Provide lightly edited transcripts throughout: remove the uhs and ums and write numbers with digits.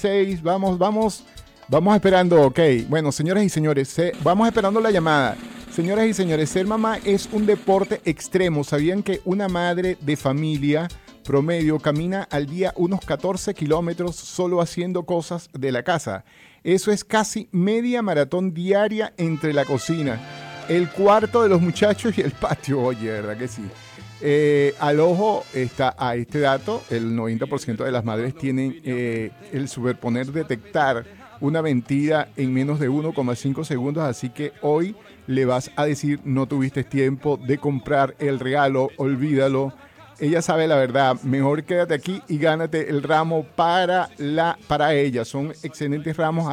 6. Vamos esperando, ok. Bueno, señoras y señores, vamos esperando la llamada. Señoras y señores, ser mamá es un deporte extremo. ¿Sabían que una madre de familia promedio camina al día unos 14 kilómetros solo haciendo cosas de la casa? Eso es casi media maratón diaria entre la cocina, el cuarto de los muchachos y el patio. Oye, ¿verdad que sí? Al ojo está a este dato, el 90% de las madres tienen el superponer detectar una mentira en menos de 1,5 segundos, así que hoy le vas a decir no tuviste tiempo de comprar el regalo, olvídalo. Ella sabe la verdad, mejor quédate aquí y gánate el ramo para ella. Son excelentes ramos,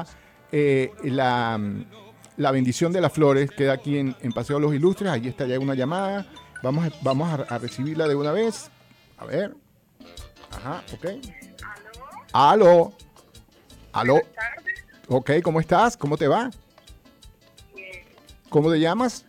la bendición de las flores, queda aquí en Paseo Los Ilustres. Ahí está ya una llamada. Vamos a recibirla de una vez. A ver. Ajá, ok. Aló. Aló. Buenas tardes. Ok, ¿cómo estás? ¿Cómo te va? Bien. ¿Cómo te llamas?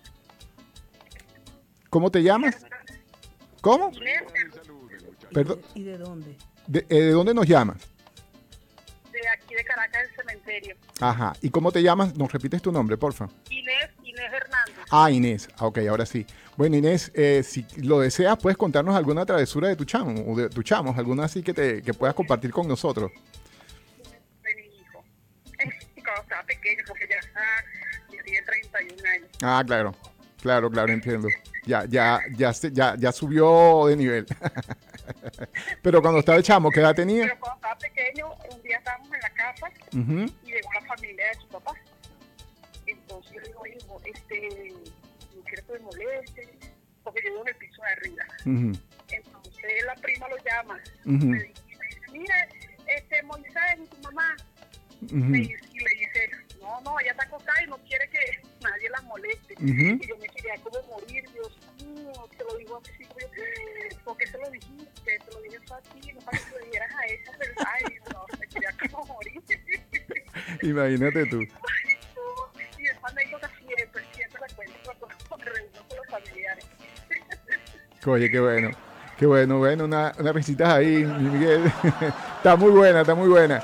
¿Cómo te llamas? ¿Cómo? Inés, Perdón. ¿Y de dónde? ¿De dónde nos llamas? de aquí de Caracas, del cementerio. Ajá. ¿Y cómo te llamas? ¿Nos repites tu nombre, porfa? Inés Hernández. Ah, Inés. Ok, ahora sí. Bueno, Inés, si lo deseas, puedes contarnos alguna travesura de tu chamo o de tu chamos, alguna así que puedas compartir con nosotros. De mi hijo. Cuando estaba pequeño, porque ya tiene 31 años. Ah, claro, entiendo. Ya subió de nivel. Pero cuando estaba el chamo, ¿qué edad tenía? Pero cuando estaba pequeño, un día estábamos en la casa Uh-huh. y llegó la familia de su papá. Entonces yo le digo, hijo, no quiero que me moleste, porque yo vivo en el piso de arriba. Uh-huh. Entonces la prima lo llama. Uh-huh. Me dice, mira, Moisés y tu mamá. Uh-huh. Y le dice, no, ella está acostada y no quiere que nadie la moleste. Uh-huh. Y yo me quería como morir, Dios mío, te lo digo así, ¿por qué se lo dijiste? Te lo dije eso a ti, no para que te lo dijeras a esa verdad. Ay, no, me quería como morir. Imagínate tú. Y esa anécdota siempre la cuento cuando reúno con los familiares. Oye, qué bueno, una risitas ahí, Miguel. Está muy buena.